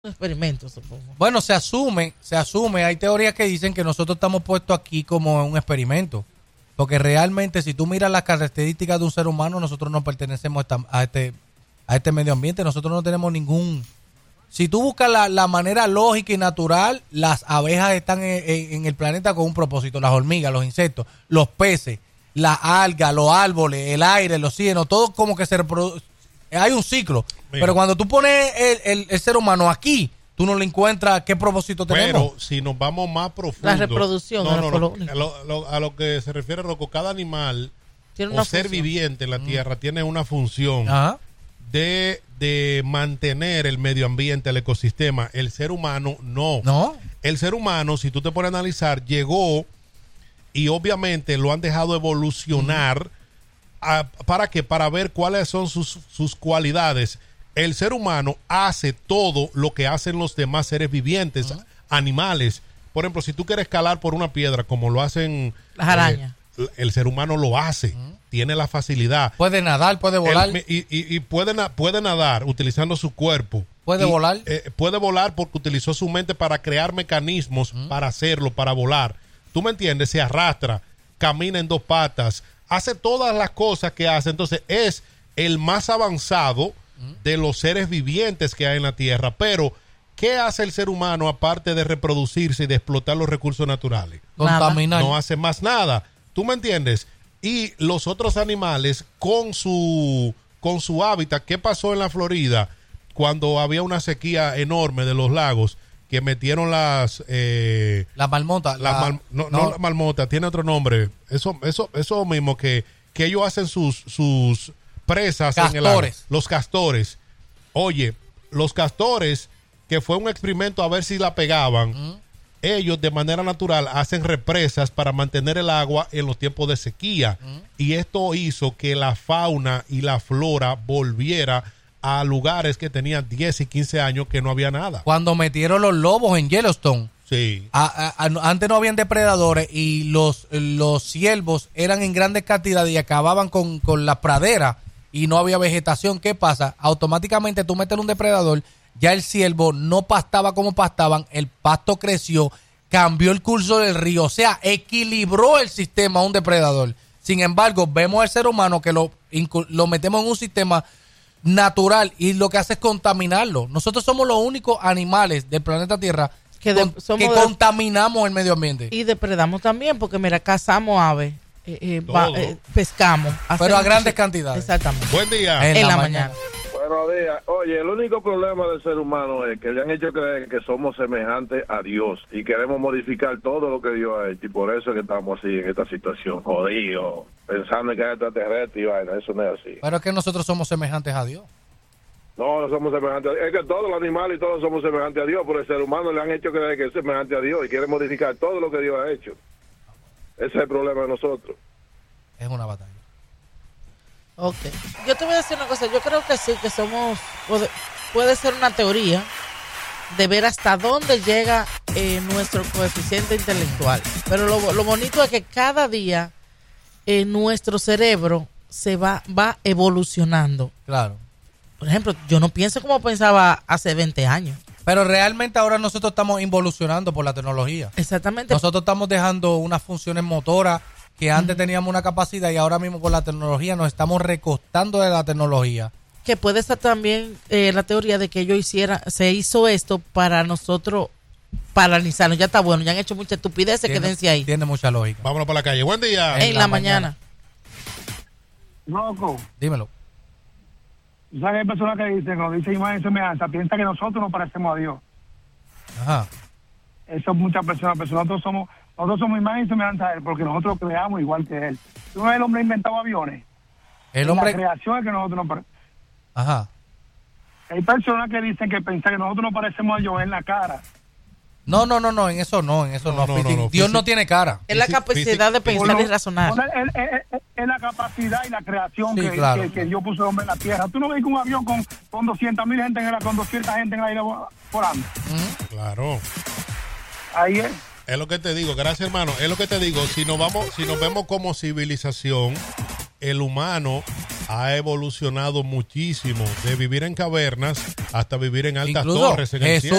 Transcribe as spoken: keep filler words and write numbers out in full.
experimento, supongo. Bueno, se asume, se asume, hay teorías que dicen que nosotros estamos puestos aquí como un experimento, porque realmente si tú miras las características de un ser humano, nosotros no pertenecemos a, esta, a este a este medio ambiente, nosotros no tenemos ningún... Si tú buscas la, la manera lógica y natural, las abejas están en, en, en el planeta con un propósito, las hormigas, los insectos, los peces, las algas, los árboles, el aire, el oxígeno, todo como que se reproduce. Hay un ciclo. Mira. Pero cuando tú pones el, el, el ser humano aquí, tú no le encuentras qué propósito tenemos. Pero si nos vamos más profundo. La reproducción. No, no, no, a, lo, lo, a lo que se refiere, Rocco, cada animal tiene o ser viviente en la tierra mm. tiene una función Ajá. de, de mantener el medio ambiente, el ecosistema. El ser humano no. No. El ser humano, si tú te pones a analizar, llegó y obviamente lo han dejado evolucionar. Mm. A, ¿Para qué? Para ver cuáles son sus, sus cualidades. El ser humano hace todo lo que hacen los demás seres vivientes, uh-huh. animales. Por ejemplo, si tú quieres escalar por una piedra, como lo hacen las arañas, eh, el ser humano lo hace, uh-huh. tiene la facilidad. Puede nadar, puede volar. El, y y, y puede, puede nadar utilizando su cuerpo. Puede y, volar. Eh, puede volar porque utilizó su mente para crear mecanismos uh-huh. para hacerlo, para volar. ¿Tú me entiendes? Se arrastra, camina en dos patas, hace todas las cosas que hace. Entonces es el más avanzado de los seres vivientes que hay en la Tierra. Pero ¿qué hace el ser humano aparte de reproducirse y de explotar los recursos naturales? Contaminar. No hace más nada. ¿Tú me entiendes? Y los otros animales con su con su hábitat. ¿Qué pasó en la Florida cuando había una sequía enorme de los lagos? Que metieron las eh, la marmota la, la, mal, no, no. no la marmota, tiene otro nombre. Eso eso eso mismo que, que ellos hacen sus sus presas castores. En el agua. Los castores. Oye, los castores, que fue un experimento a ver si la pegaban, uh-huh. ellos de manera natural hacen represas para mantener el agua en los tiempos de sequía. Uh-huh. Y esto hizo que la fauna y la flora volviera a lugares que tenían diez y quince años que no había nada. Cuando metieron los lobos en Yellowstone, sí. a, a, a, antes no habían depredadores y los, los ciervos eran en grandes cantidades y acababan con, con la pradera y no había vegetación. ¿Qué pasa? Automáticamente tú metes un depredador, ya el ciervo no pastaba como pastaban, el pasto creció, cambió el curso del río, o sea, equilibró el sistema a un depredador. Sin embargo, vemos al ser humano que lo, lo metemos en un sistema natural y lo que hace es contaminarlo. Nosotros somos los únicos animales del planeta Tierra que, de, con, que de, contaminamos el medio ambiente. Y depredamos también, porque mira, cazamos aves, eh, eh, va, eh, pescamos. Pero a grandes cantidades. Exactamente. Buen día. En, en la, la mañana. mañana. Buenos días. Oye, el único problema del ser humano es que le han hecho creer que somos semejantes a Dios y queremos modificar todo lo que Dios ha hecho, y por eso es que estamos así en esta situación, jodidos, pensando en que hay extraterrestre y vaina. Eso no es así. Pero es que nosotros somos semejantes a Dios. No, no somos semejantes a Dios. Es que todos los animales y todos somos semejantes a Dios, pero el ser humano le han hecho creer que es semejante a Dios y quiere modificar todo lo que Dios ha hecho. Ese es el problema de nosotros. Es una batalla. Ok. Yo te voy a decir una cosa. Yo creo que sí, que somos... Puede, puede ser una teoría de ver hasta dónde llega eh, nuestro coeficiente intelectual. Pero lo, lo bonito es que cada día eh, nuestro cerebro se va, va evolucionando. Claro. Por ejemplo, yo no pienso como pensaba hace veinte años. Pero realmente ahora nosotros estamos involucionando por la tecnología. Exactamente. Nosotros estamos dejando unas funciones motoras que antes uh-huh. teníamos una capacidad y ahora mismo por la tecnología nos estamos recostando de la tecnología. Que puede estar también eh, la teoría de que ellos hicieran, se hizo esto para nosotros paralizarnos. Ya está bueno, ya han hecho mucha estupidez, quédense ahí. Tiene mucha lógica. Vámonos para la calle. Buen día. En, en la, la mañana. mañana. Loco. Dímelo. ¿Sabes? Hay personas que dicen, cuando dicen imagen y semejanza, piensa que nosotros nos parecemos a Dios. Ajá. Eso muchas personas, pero nosotros somos, nosotros somos imagen y semejanza a Él, porque nosotros creamos igual que Él. ¿Tú no ves el hombre inventado aviones? El hombre... La creación es que nosotros nos parecemos. Ajá. Hay personas que dicen que piensan que nosotros nos parecemos a Dios en la cara. No, no, no, no, en eso no, en eso no. no, no, no, no Dios no tiene cara. Es la capacidad de pensar y razonar. Es la capacidad y la creación sí, que, claro. que, que Dios puso el hombre en la tierra. Tú no ves que un avión con, con doscientas mil gente en el, con doscientas gente en el aire volando. ¿Mm? Claro. Ahí es. Es lo que te digo, gracias hermano. Es lo que te digo, si nos vamos, si nos vemos como civilización, el humano ha evolucionado muchísimo de vivir en cavernas hasta vivir en altas Incluso torres en el Jesús